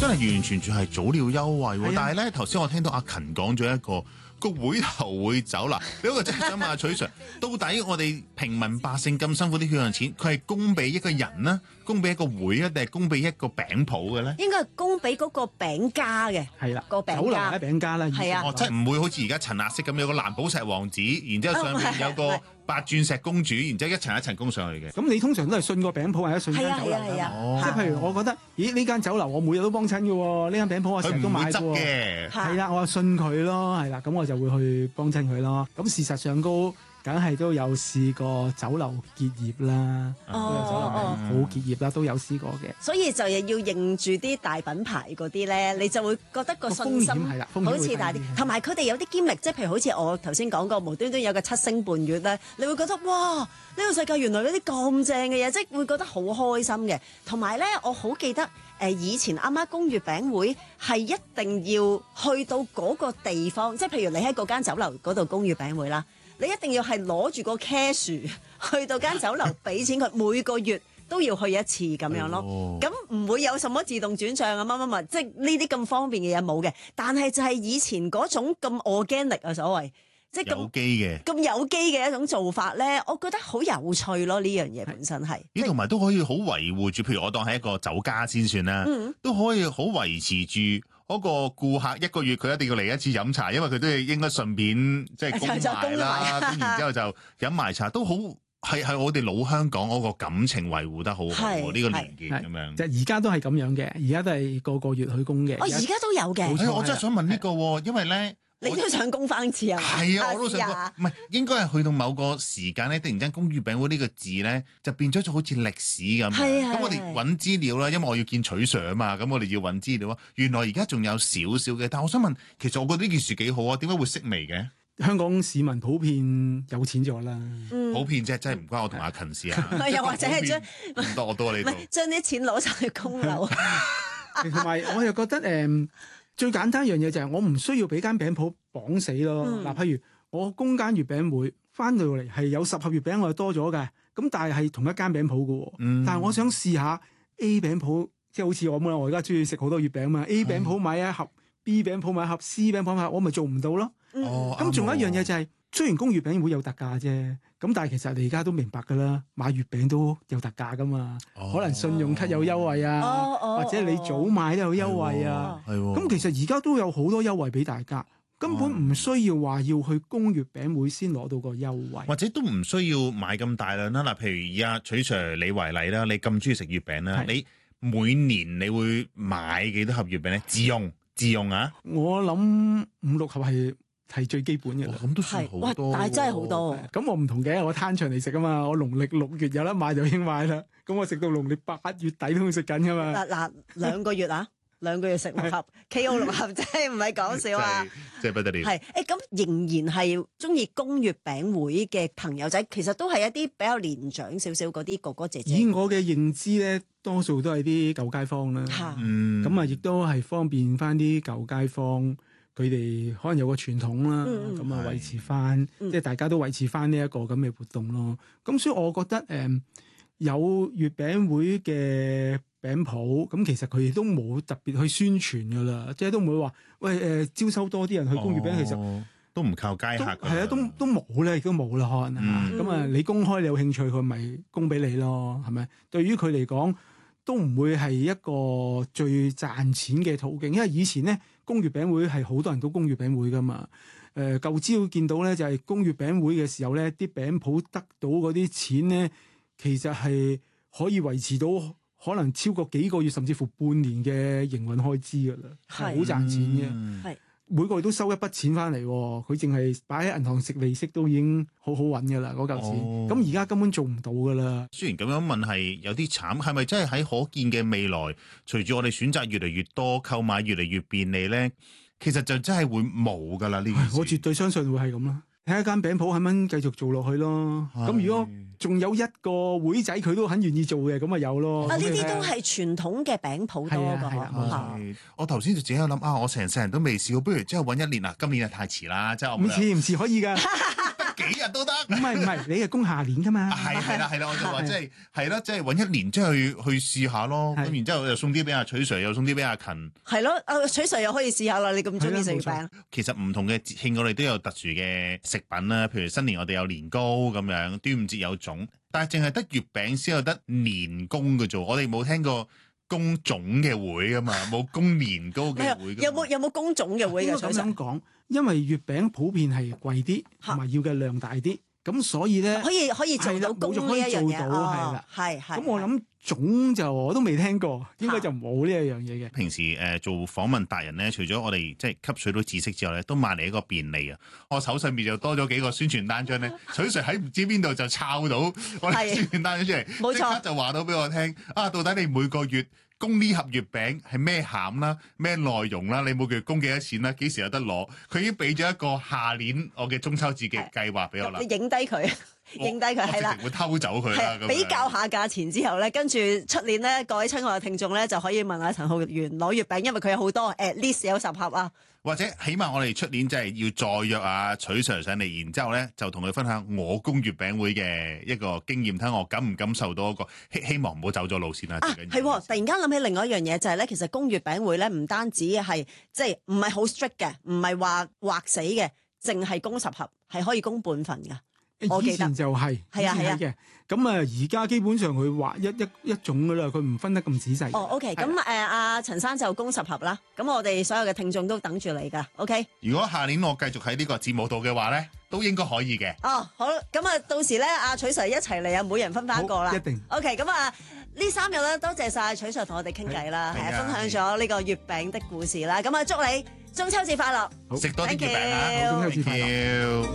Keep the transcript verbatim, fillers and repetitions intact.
真係完完全全係早鳥優惠喎。 係啊但係咧，頭先我聽到阿勤講咗一個個會頭會走啦。你嗰個真係想問阿取 Sir，到底我哋平民百姓咁辛苦啲血汗錢，佢係供俾一個人啦，供俾一個會啊，定係供俾一個餅鋪嘅咧？ 應該係供俾嗰個餅家嘅， 係啦， 個餅酒樓家或者餅家啦。 係啊哦，即係唔會好似而家陳亞色咁有個藍寶石王子，然之後上面有個白鑽石公主，然之後一層一層供上去嘅。 咁你通常都係信個餅鋪或者信間係啊酒樓係啊係啊哦即係譬如我覺得，咦呢間酒樓我每日都幫襯嘅喎，呢間餅鋪我成日都佢唔會執買嘅喎。 嘅。 嚇係啦，我信佢咯，係啦，咁我就會去幫襯佢咯。咁事實上都梗係都有試過酒樓結業啦， 哦都有酒樓哦好結業啦，都有試過嘅。 所以就係要認住啲大品牌嗰啲咧，你就會覺得個信心個風險係啦風險會好似大啲大啲， 同埋佢哋有啲堅力，即係譬如好似我頭先講過，無端端有個七星半月咧，你會覺得哇！呢個世界原來有啲咁正嘅嘢，即係會覺得好開心嘅。同埋咧，我好記得誒、呃、以前阿媽供月餅會係一定要去到嗰個地方，即係譬如你喺嗰間酒樓嗰度供月餅會啦。你一定要係攞住個 cash 去到間酒樓俾錢佢，每個月都要去一次咁樣咯。咁唔會有什麼自動轉帳啊乜乜乜，即係呢啲咁方便嘅嘢冇嘅。但係就係以前嗰種咁 organic 啊，所謂即係有咁機嘅。 咁有機嘅一種做法咧，我覺得好有趣咯。呢樣嘢本身係咦，同埋都可以好維護住，譬如我當係一個酒家先算啦， 嗯都可以好維持住嗰個顧客一個月佢一定要嚟一次飲茶，因為佢都係應該順便即係供就就埋啦， 供埋咁然之後就飲埋茶，都好係係我哋老香港嗰個感情維護得好好喎， 係呢個年紀係咁樣。 即係而家都係咁樣嘅，而家都係個個月去供嘅。 哦，而家都有嘅， 哎我真係想問呢個喎，因為咧。 你都想供翻次啊？ 係啊，我都想試下講，唔係應該係去到某個時間咧，突然間供月餅會呢個字咧，就變咗好似歷史咁。 係啊咁我哋係揾資料啦，因為我要見取 Sir 啊嘛，咁我哋要揾資料啊。原來而家仲有少少嘅，但係我想問，其實我覺得呢件事幾好啊，點解會式微嘅？ 香港市民普遍有錢咗啦， 嗯普遍啫，真係唔關我同阿勤事啊。 唔係又或者係將唔多我多你度。 唔係將啲錢攞晒去供樓。 同埋我又覺得誒、嗯最簡單一樣嘢就係我唔需要俾間餅鋪綁死咯。嗱、 嗯譬如我供間月餅會翻到嚟係有十盒月餅，我係多咗嘅，咁但係係同一間餅鋪嘅喎。 嗯但係我想試下 A 餅鋪，即係好似我咁啦，我而家中意食好多月餅嘛。A 餅鋪買一盒，B 餅鋪買一盒，C 餅鋪買一盒，我咪做唔到咯。 哦， 咁仲有一樣嘢就係， 係、雖然供月餅會有特價啫，咁但係其實你而家都明白㗎啦，買月餅都有特價㗎嘛。 哦可能信用卡有優惠啊， 哦哦或者你早買都有優惠啊。 係喎。 咁其實而家都有好多優惠俾大家，根本唔需要話要去供月餅會先攞到個優惠。 或者都唔需要買咁大量啦。嗱，譬如以阿取 Sir 你為例啦，你咁中意食月餅啦， 係你每年你會買幾多盒月餅咧？自用自用啊？ 我諗五六盒係係最基本嘅啦。 咁都算係，哇！ 好多喎。 但係真係好多喎。 咁我唔同嘅，我攤長嚟食啊嘛。我農曆六月有得買就已經買啦。咁我食到農曆八月底都食緊噶嘛。 嗱嗱兩個月啊，兩個月食六盒 K O 六盒，真係唔係講笑啊！ 真係真係不得了。 係誒，咁仍然係中意供月餅會嘅朋友仔，其實都係一啲比較年長少少嗰啲哥哥姐姐。 以我嘅認知咧，多數都係啲舊街坊啦。 嚇嗯， 咁啊，亦都係方便翻啲舊街坊，佢哋可能有個傳統啦， 嗯嗯咁啊、 係維持翻， 嗯即係大家都維持翻呢一個咁嘅活動咯。咁所以我覺得誒、嗯有月餅會嘅餅鋪，咁其實佢哋都冇特別去宣傳噶啦，即係都唔會話喂誒、呃招收多啲人去供月餅，其實哦都唔靠街都客㗎係啊，都都冇咧，亦都冇啦，可能啊。 嗯咁啊、你公開你有興趣，佢咪供俾你咯，係咪？對於佢嚟講，都唔會係一個最賺錢嘅途徑，因為以前咧供月餅會係好多人都供月餅會噶嘛。誒、呃、舊朝見到咧就係、是、供月餅會嘅時候咧，啲餅鋪得到嗰啲錢咧，其實係可以維持到可能超過幾個月甚至乎半年嘅營運開支噶啦，係好係賺錢嘅。 嗯係每個月都收一筆錢翻嚟，佢淨係擺喺銀行食利息都已經好好揾噶啦，嗰嚿錢。 哦咁而家根本做唔到噶啦。 雖然咁樣問係有啲慘，係咪真係喺可見嘅未來，隨住我哋選擇越嚟越多，購買越嚟越便利咧，其實就真係會冇噶啦呢件事。 我絕對相信會係咁啦。睇一間餅鋪肯唔肯繼續做落去咯。 係咁如果仲有一個會仔佢都肯願意做嘅，咁咪有咯。 啊！呢咁你睇下啲都係傳統嘅餅鋪多㗎， 係啊係啊冇錯嚇係我頭先就自己喺度諗啊，我成世人都未試過，不如即係揾一年啊！今年啊太遲啦，即係我唔似唔似可以㗎。 幾日都得。 唔係唔係，你係供下年噶嘛？ 係係啦係啦，我就話即係係咯，即係揾一年即係去去試下咯。咁然之後又送啲俾阿取 Sir，又送啲俾阿勤。 係咯，阿取 Sir 又可以試下啦。你咁中意食月餅， 其實唔同嘅節慶我哋都有特殊嘅食品啦。譬如新年我哋有年糕咁樣，端午節有粽，但係淨係得月餅先有得年供嘅啫。我哋冇聽過供粽嘅會噶嘛，冇供年糕嘅會。 有冇有冇供粽嘅會嘅？ 應該咁樣講，因為月餅普遍係貴啲，同埋要嘅量大啲，咁所以咧可以可以做到供呢一樣嘢。 係啦， 係係。 咁我諗粽就我都未聽過，應該就冇呢一樣嘢嘅。 平時誒、呃、做訪問達人咧，除咗我哋即係吸取到知識之外咧，都買嚟一個便利啊！我手上邊就多咗幾個宣傳單張咧，取 Sir 喺唔知邊度就抄到我哋宣傳單張出嚟， 冇錯， 即刻就話到俾我聽啊！到底你每個月供呢盒月餅係咩餡啦、咩內容啦？你每個月供幾多錢啦？幾時有得攞？佢已經俾咗一個下年我嘅中秋節嘅計劃俾我啦。 你影低佢。影低佢係啦， 會偷走佢啦。 比較下價錢之後咧，跟住出年咧，各位親愛嘅聽眾咧，就可以問下陳浩源攞月餅，因為佢有好多，at least 有十盒啊。 或者起碼我哋出年真係要再約阿取 Sir 上嚟，然之後咧就同佢分享我供月餅會嘅一個經驗，睇下我感唔感受到一個希希望唔好走咗路線啦。 啊，係，突然間諗起另外一樣嘢就係咧，其實供月餅會咧唔單止係即係唔係好 strict 嘅，唔係話劃死嘅，淨係供十盒，係可以供半份㗎。我記得以前就係係啊係啊嘅，咁啊而家基本上佢劃一一一種噶啦，佢唔分得咁仔細。 哦，OK，咁誒阿陳生就供十盒啦，咁我哋所有嘅聽眾都等住你噶 ，OK。 如果下年我繼續喺呢個節目度嘅話咧，都應該可以嘅。 哦，好，咁啊到時咧阿取 Sir 一齊嚟啊，每人分翻一個啦。 一定。 OK，咁啊呢三日咧多謝晒取 Sir 同我哋傾偈啦，係啊，分享咗呢個月餅的故事啦，咁啊祝你中秋節快樂， 食多啲月餅啊， 中秋節快樂。